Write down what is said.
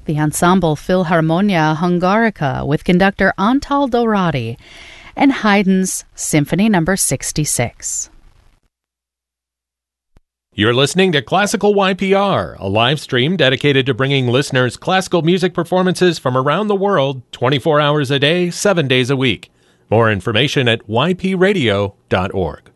the Ensemble Philharmonia Hungarica with conductor Antal Dorati, and Haydn's Symphony No. 66. You're listening to Classical YPR, a live stream dedicated to bringing listeners classical music performances from around the world 24 hours a day, 7 days a week. More information at ypradio.org.